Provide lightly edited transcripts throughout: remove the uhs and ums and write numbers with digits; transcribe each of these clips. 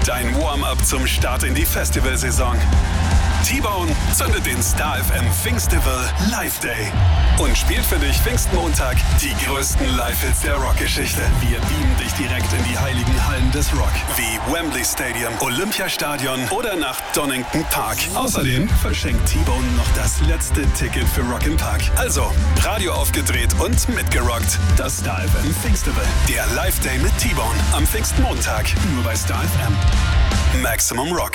Dein Warm-up zum Start in die Festivalsaison. T-Bone zündet den Star FM Pfingstival Live Day und spielt für dich Pfingstmontag die größten Live-Hits der Rockgeschichte. Wir beamen dich direkt in die heiligen Hallen des Rock, wie Wembley Stadium, Olympiastadion oder nach Donington Park. Außerdem verschenkt T-Bone noch das letzte Ticket für Rock im Park. Also, Radio aufgedreht und mitgerockt. Das Star FM Pfingstival, der Live Day mit T-Bone am Pfingstmontag, nur bei Star FM. Maximum Rock.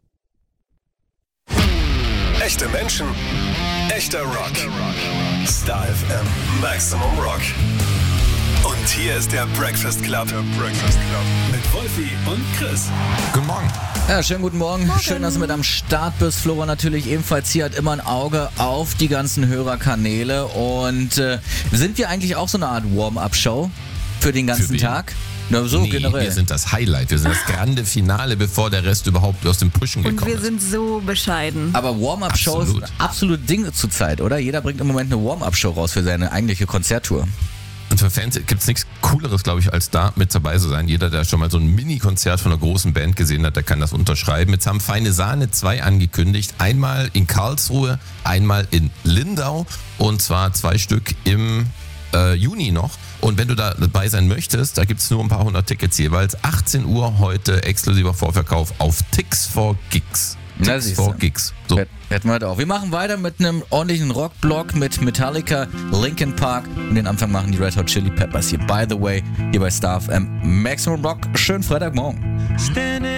Echte Menschen, echter Rock. Star FM, Maximum Rock. Und hier ist der Breakfast Club. Mit Wolfi und Chris. Guten Morgen. Ja, schönen guten Morgen. Schön, dass du mit am Start bist. Flora natürlich ebenfalls hier, hat immer ein Auge auf die ganzen Hörerkanäle. Und sind wir eigentlich auch so eine Art Warm-Up-Show für den ganzen Tag? Na, so nee, generell. Wir sind das Highlight, wir sind das grande Finale, bevor der Rest überhaupt aus dem Pushen gekommen ist. Und wir sind so bescheiden. Aber Warm-Up-Show ist ein absolutes Ding zur Zeit, oder? Jeder bringt im Moment eine Warm-Up-Show raus für seine eigentliche Konzerttour. Und für Fans gibt es nichts Cooleres, glaube ich, als da mit dabei zu sein. Jeder, der schon mal so ein Mini-Konzert von einer großen Band gesehen hat, der kann das unterschreiben. Jetzt haben Feine Sahne 2 angekündigt. Einmal in Karlsruhe, einmal in Lindau. Und zwar 2 Stück im Juni noch. Und wenn du da dabei sein möchtest, da gibt es nur ein paar hundert Tickets jeweils. 18 Uhr heute exklusiver Vorverkauf auf Tix4Gigs. Tix4Gigs. So. Hätten wir auch. Wir machen weiter mit einem ordentlichen Rockblock mit Metallica, Linkin Park und den Anfang machen die Red Hot Chili Peppers hier. By the way, hier bei Star FM Maximum Rock. Schönen Freitagmorgen.